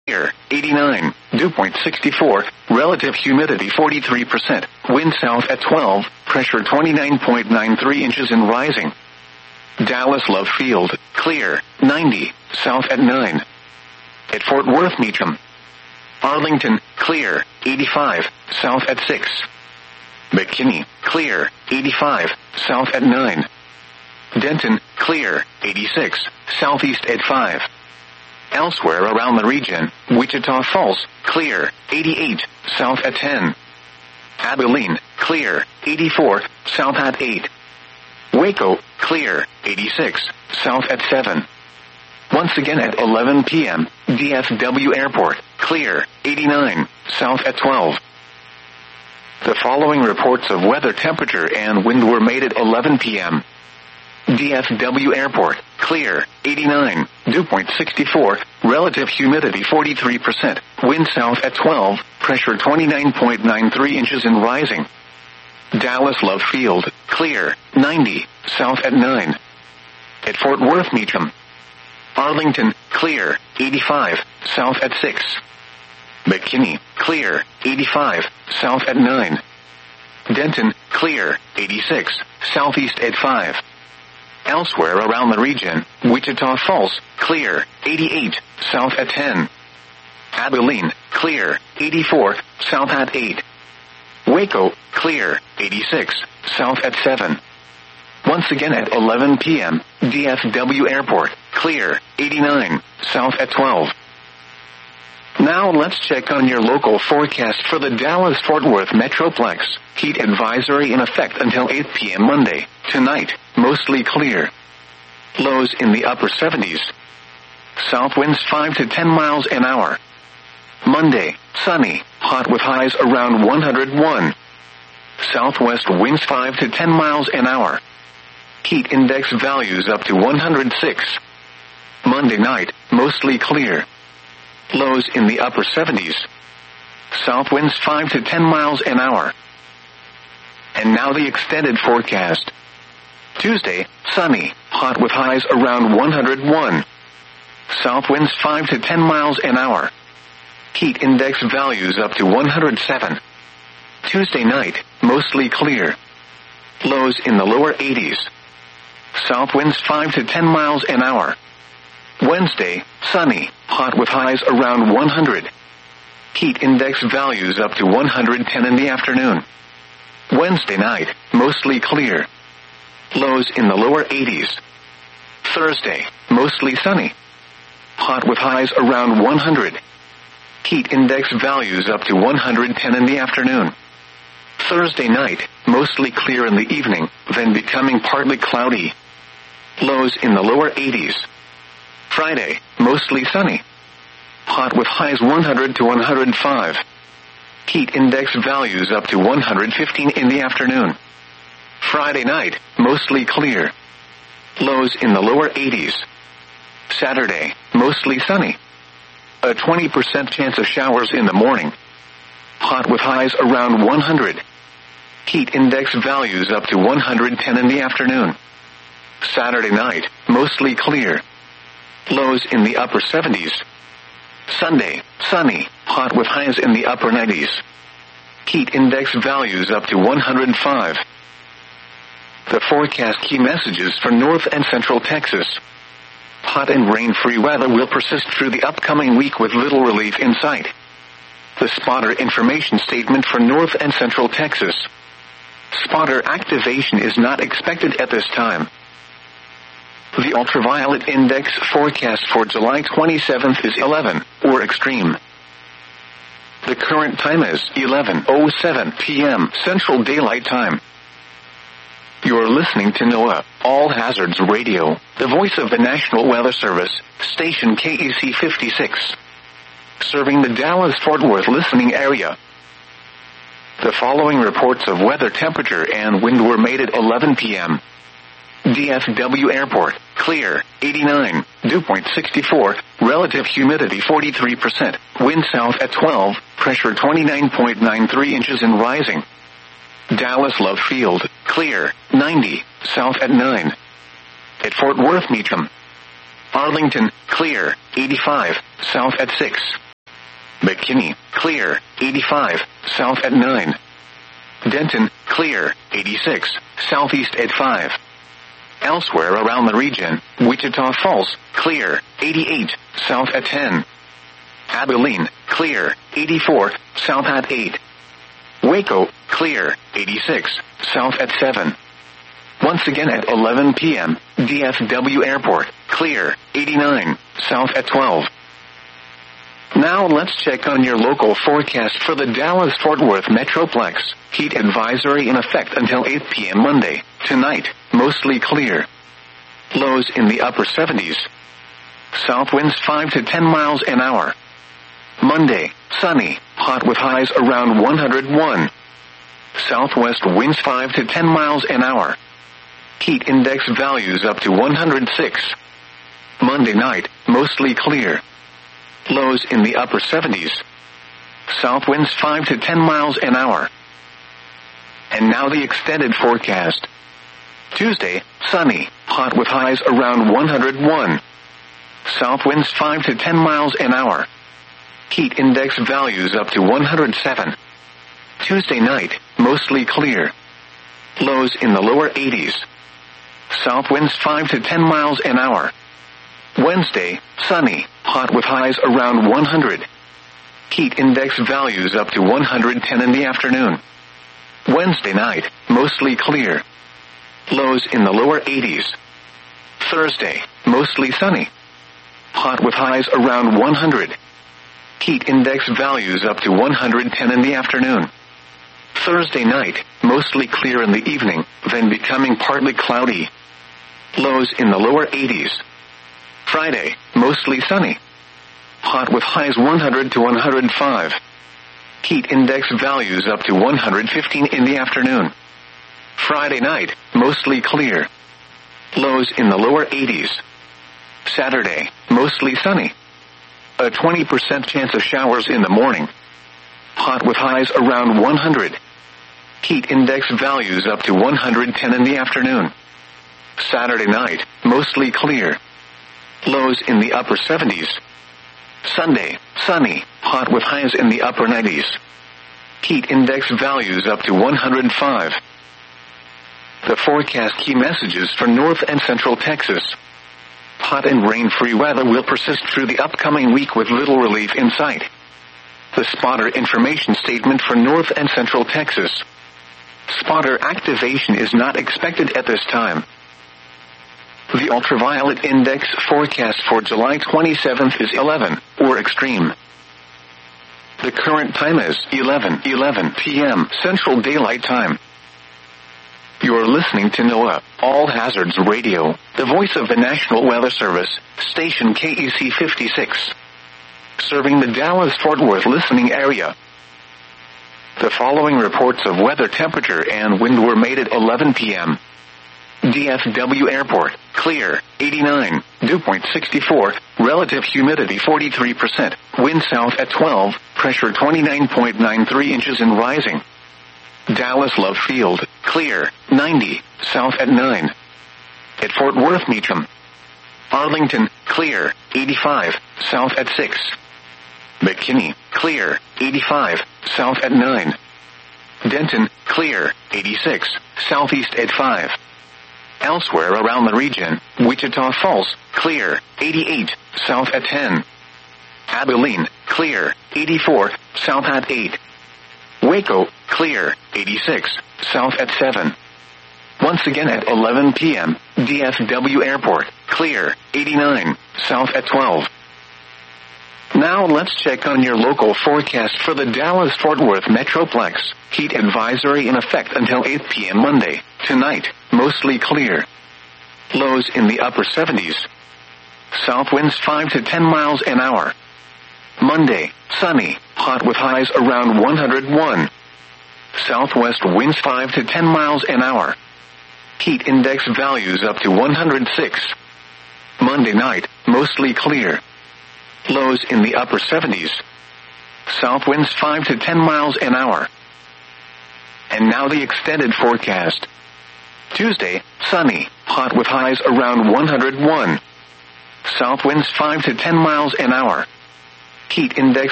Clear, 89. Dew point 64. Relative humidity 43%. Wind south at 12. Pressure 29.93 inches and rising. Dallas Love Field, clear, 90. South at 9. At Fort Worth Meacham. Arlington, clear, 85. South at 6. McKinney, clear, 85. South at 9. Denton, clear, 86. Southeast at 5. Elsewhere around the region, Wichita Falls, clear, 88. South at 10. Abilene, clear, 84. South at 8. Waco, clear, 86. South at 7. Once again at 11 p.m., DFW Airport, clear, 89. South at 12. The following reports of weather, temperature, and wind were made at 11 p.m. DFW Airport, clear, 89. Dew point 64. Relative humidity 43%. Wind south at 12. Pressure 29.93 inches and rising. Dallas Love Field, clear, 90. South at 9. At Fort Worth Meacham. Arlington, clear, 85. South at 6. McKinney, clear, 85. South at 9. Denton, clear, 86. Southeast at 5. Elsewhere around the region, Wichita Falls, clear, 88. South at 10. Abilene, clear, 84. South at 8. Waco, clear, 86. South at 7. Once again at 11 p.m., DFW Airport, clear, 89. South at 12. Now let's check on your local forecast for the Dallas-Fort Worth Metroplex. Heat advisory in effect until 8 p.m. Monday. Tonight, mostly clear. Lows in the upper 70s. South winds 5 to 10 miles an hour. Monday, sunny, hot with highs around 101. Southwest winds 5 to 10 miles an hour. Heat index values up to 106. Monday night, mostly clear. Lows in the upper 70s. South winds 5 to 10 miles an hour. And now the extended forecast. Tuesday, sunny, hot with highs around 101. South winds 5 to 10 miles an hour. Heat index values up to 107. Tuesday night, mostly clear. Lows in the lower 80s. South winds 5 to 10 miles an hour. Wednesday, sunny, hot with highs around 100. Heat index values up to 110 in the afternoon. Wednesday night, mostly clear. Lows in the lower 80s. Thursday, mostly sunny. Hot with highs around 100. Heat index values up to 110 in the afternoon. Thursday night, mostly clear in the evening, then becoming partly cloudy. Lows in the lower 80s. Friday, mostly sunny. Hot with highs 100 to 105. Heat index values up to 115 in the afternoon. Friday night, mostly clear. Lows in the lower 80s. Saturday, mostly sunny. A 20% chance of showers in the morning. Hot with highs around 100. Heat index values up to 110 in the afternoon. Saturday night, mostly clear. Lows in the upper 70s. Sunday, sunny, hot with highs in the upper 90s. Heat index values up to 105. The forecast key messages for North and Central Texas. Hot and rain-free weather will persist through the upcoming week with little relief in sight. The spotter information statement for North and Central Texas. Spotter activation is not expected at this time. The ultraviolet index forecast for July 27th is 11, or extreme. The current time is 11:07 p.m. Central Daylight Time. You're listening to NOAA, All Hazards Radio, the voice of the National Weather Service, station KEC 56. Serving the Dallas-Fort Worth listening area. The following reports of weather, temperature, and wind were made at 11 p.m. DFW Airport, clear, 89. Dew point 64. Relative humidity 43%. Wind south at 12. Pressure 29.93 inches and rising. Dallas Love Field, clear, 90. South at 9. At Fort Worth Meacham. Arlington, clear, 85. South at 6. McKinney, clear, 85, south at 9. Denton, clear, 86, southeast at 5. Elsewhere around the region, Wichita Falls, clear, 88, south at 10. Abilene, clear, 84, south at 8. Waco, clear, 86, south at 7. Once again at 11 p.m., DFW Airport, clear, 89, south at 12. Now let's check on your local forecast for the Dallas-Fort Worth Metroplex. Heat advisory in effect until 8 p.m. Monday. Tonight, mostly clear. Lows in the upper 70s. South winds 5 to 10 miles an hour. Monday, sunny, hot with highs around 101. Southwest winds 5 to 10 miles an hour. Heat index values up to 106. Monday night, mostly clear. Lows in the upper 70s. South winds 5 to 10 miles an hour. And now the extended forecast. Tuesday, sunny, hot with highs around 101. South winds 5 to 10 miles an hour. Heat index values up to 107. Tuesday night, mostly clear. Lows in the lower 80s. South winds 5 to 10 miles an hour. Wednesday, sunny, hot with highs around 100. Heat index values up to 110 in the afternoon. Wednesday night, mostly clear. Lows in the lower 80s. Thursday, mostly sunny. Hot with highs around 100. Heat index values up to 110 in the afternoon. Thursday night, mostly clear in the evening, then becoming partly cloudy. Lows in the lower 80s. Friday, mostly sunny. Hot with highs 100 to 105. Heat index values up to 115 in the afternoon. Friday night, mostly clear. Lows in the lower 80s. Saturday, mostly sunny. A 20% chance of showers in the morning. Hot with highs around 100. Heat index values up to 110 in the afternoon. Saturday night, mostly clear. Lows in the upper 70s. Sunday, sunny, hot with highs in the upper 90s. Heat index values up to 105. The forecast key messages for North and Central Texas. Hot and rain-free weather will persist through the upcoming week with little relief in sight. The spotter information statement for North and Central Texas. Spotter activation is not expected at this time. The ultraviolet index forecast for July 27th is 11, or extreme. The current time is 11:11 p.m. Central Daylight Time. You're listening to NOAA, All Hazards Radio, the voice of the National Weather Service, station KEC 56. Serving the Dallas-Fort Worth listening area. The following reports of weather temperature and wind were made at 11 p.m. DFW Airport, clear, 89, dew point 64, relative humidity 43%, wind south at 12, pressure 29.93 inches and rising. Dallas Love Field, clear, 90, south at 9. At Fort Worth Meacham. Arlington, clear, 85, south at 6. McKinney, clear, 85, south at 9. Denton, clear, 86, southeast at 5. Elsewhere around the region, Wichita Falls, clear, 88, south at 10. Abilene, clear, 84, south at 8. Waco, clear, 86, south at 7. Once again at 11 p.m., DFW Airport, clear, 89, south at 12. Now let's check on your local forecast for the Dallas-Fort Worth Metroplex. Heat advisory in effect until 8 p.m. Monday. Tonight, mostly clear. Lows in the upper 70s. South winds 5 to 10 miles an hour. Monday, sunny, hot with highs around 101. Southwest winds 5 to 10 miles an hour. Heat index values up to 106. Monday night, mostly clear. Lows in the upper 70s. South winds 5 to 10 miles an hour. And now the extended forecast. Tuesday, sunny, hot with highs around 101. South winds 5 to 10 miles an hour. Heat index